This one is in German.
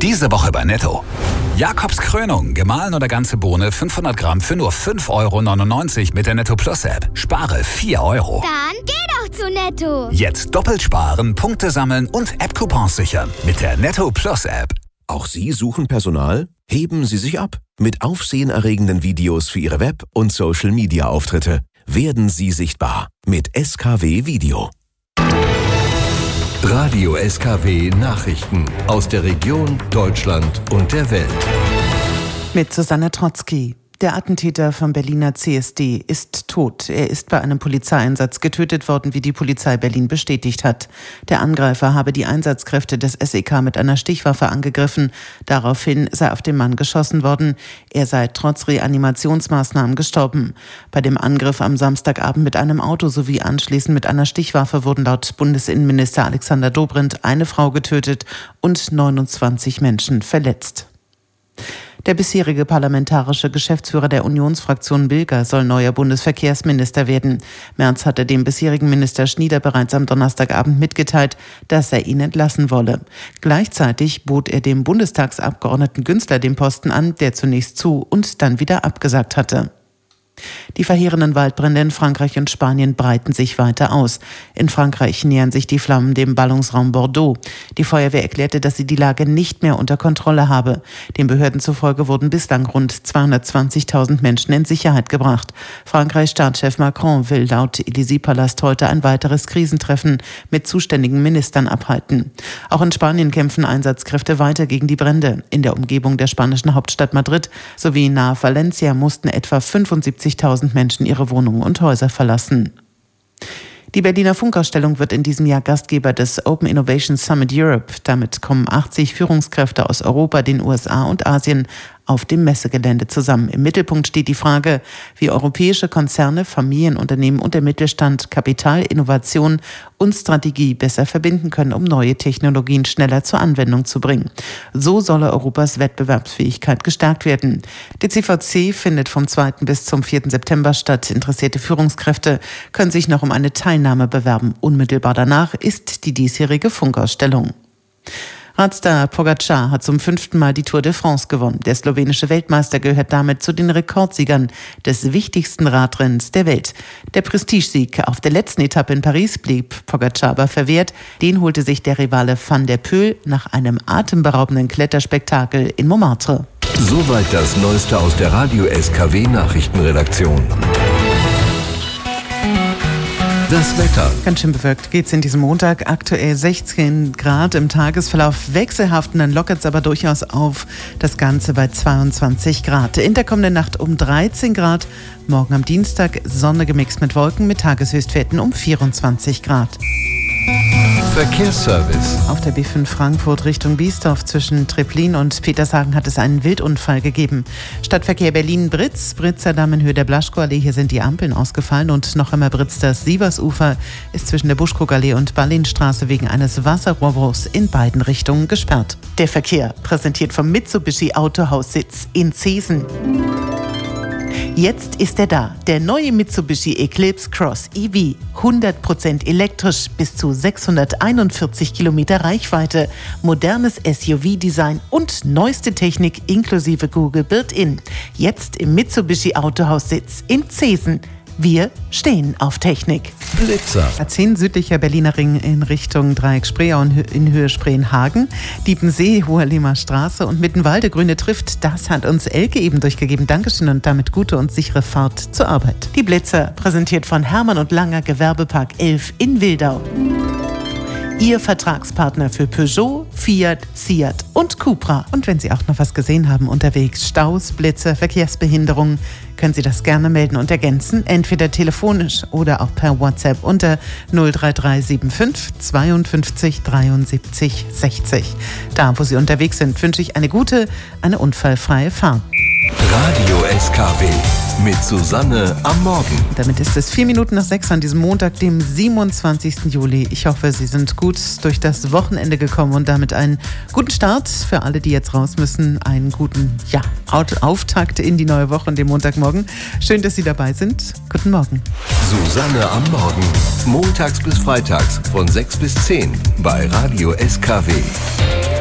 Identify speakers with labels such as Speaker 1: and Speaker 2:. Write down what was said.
Speaker 1: Diese Woche bei Netto. Jakobs Krönung, gemahlen oder ganze Bohne, 500 Gramm für nur 5,99 € mit der Netto Plus App. Spare 4 €.
Speaker 2: Dann geh doch zu Netto.
Speaker 1: Jetzt doppelt sparen, Punkte sammeln und App-Coupons sichern mit der Netto Plus App.
Speaker 3: Auch Sie suchen Personal? Heben Sie sich ab mit aufsehenerregenden Videos für Ihre Web- und Social-Media-Auftritte. Werden Sie sichtbar mit SKW Video.
Speaker 4: Radio SKW Nachrichten aus der Region, Deutschland und der Welt.
Speaker 5: Mit Susanne Trotzki. Der Attentäter vom Berliner CSD ist tot. Er ist bei einem Polizeieinsatz getötet worden, wie die Polizei Berlin bestätigt hat. Der Angreifer habe die Einsatzkräfte des SEK mit einer Stichwaffe angegriffen. Daraufhin sei auf den Mann geschossen worden. Er sei trotz Reanimationsmaßnahmen gestorben. Bei dem Angriff am Samstagabend mit einem Auto sowie anschließend mit einer Stichwaffe wurden laut Bundesinnenminister Alexander Dobrindt eine Frau getötet und 29 Menschen verletzt. Der bisherige parlamentarische Geschäftsführer der Unionsfraktion Bilger soll neuer Bundesverkehrsminister werden. Merz hatte dem bisherigen Minister Schnieder bereits am Donnerstagabend mitgeteilt, dass er ihn entlassen wolle. Gleichzeitig bot er dem Bundestagsabgeordneten Günzler den Posten an, der zunächst zu und dann wieder abgesagt hatte. Die verheerenden Waldbrände in Frankreich und Spanien breiten sich weiter aus. In Frankreich nähern sich die Flammen dem Ballungsraum Bordeaux. Die Feuerwehr erklärte, dass sie die Lage nicht mehr unter Kontrolle habe. Den Behörden zufolge wurden bislang rund 220.000 Menschen in Sicherheit gebracht. Frankreichs Staatschef Macron will laut Élysée-Palast heute ein weiteres Krisentreffen mit zuständigen Ministern abhalten. Auch in Spanien kämpfen Einsatzkräfte weiter gegen die Brände. In der Umgebung der spanischen Hauptstadt Madrid sowie nahe Valencia mussten etwa 75.000 Menschen ihre Wohnungen und Häuser verlassen. Die Berliner Funkausstellung wird in diesem Jahr Gastgeber des Open Innovation Summit Europe. Damit kommen 80 Führungskräfte aus Europa, den USA und Asien auf dem Messegelände zusammen. Im Mittelpunkt steht die Frage, wie europäische Konzerne, Familienunternehmen und der Mittelstand Kapital, Innovation und Strategie besser verbinden können, um neue Technologien schneller zur Anwendung zu bringen. So solle Europas Wettbewerbsfähigkeit gestärkt werden. Die CVC findet vom 2. bis zum 4. September statt. Interessierte Führungskräfte können sich noch um eine Teilnahme bewerben. Unmittelbar danach ist die diesjährige Funkausstellung. Radstar Pogačar hat zum 5. Mal die Tour de France gewonnen. Der slowenische Weltmeister gehört damit zu den Rekordsiegern des wichtigsten Radrennens der Welt. Der Prestigesieg auf der letzten Etappe in Paris blieb Pogačar aber verwehrt. Den holte sich der Rivale Van der Poel nach einem atemberaubenden Kletterspektakel in Montmartre.
Speaker 4: Soweit das Neueste aus der Radio SKW Nachrichtenredaktion. Das Wetter.
Speaker 5: Ganz schön bewölkt geht's in diesem Montag. Aktuell 16 Grad im Tagesverlauf wechselhaft und dann lockert es aber durchaus auf. Das Ganze bei 22 Grad. In der kommenden Nacht um 13 Grad. Morgen am Dienstag Sonne gemixt mit Wolken mit Tageshöchstwerten um 24 Grad.
Speaker 4: Verkehrsservice.
Speaker 5: Auf der B5 Frankfurt Richtung Biesdorf zwischen Treplin und Petershagen hat es einen Wildunfall gegeben. Stadtverkehr Berlin-Britz, Britzer Damm in Höhe der Blaschko-Allee. Hier sind die Ampeln ausgefallen und noch einmal Britz das Sieversufer ist zwischen der Buschkrugallee und Ballinstraße wegen eines Wasserrohrbruchs in beiden Richtungen gesperrt. Der Verkehr präsentiert vom Mitsubishi Autohaussitz in Zeesen. Jetzt ist er da, der neue Mitsubishi Eclipse Cross EV. 100% elektrisch, bis zu 641 Kilometer Reichweite, modernes SUV-Design und neueste Technik inklusive Google Built-In. Jetzt im Mitsubishi Autohaussitz in Zeesen. Wir stehen auf Technik.
Speaker 4: Blitzer.
Speaker 5: A10 südlicher Berliner Ring in Richtung Dreieck Spreeau in Höhe Spreenhagen, Diepensee, Hoherlehmer Straße und Mittenwalde Grüne trifft. Das hat uns Elke eben durchgegeben. Dankeschön und damit gute und sichere Fahrt zur Arbeit. Die Blitzer präsentiert von Hermann und Langer Gewerbepark 11 in Wildau. Ihr Vertragspartner für Peugeot, Fiat, Seat und Cupra. Und wenn Sie auch noch was gesehen haben unterwegs, Staus, Blitze, Verkehrsbehinderungen, können Sie das gerne melden und ergänzen, entweder telefonisch oder auch per WhatsApp unter 03375 52 73 60. Da, wo Sie unterwegs sind, wünsche ich eine gute, eine unfallfreie Fahrt.
Speaker 4: Radio SKW mit Susanne am Morgen.
Speaker 5: Damit ist es 6:04 an diesem Montag, dem 27. Juli. Ich hoffe, Sie sind gut durch das Wochenende gekommen und damit einen guten Start für alle, die jetzt raus müssen. Einen guten Auftakt in die neue Woche und den Montagmorgen. Schön, dass Sie dabei sind. Guten Morgen.
Speaker 4: Susanne am Morgen. Montags bis freitags von 6 bis 10 bei Radio SKW.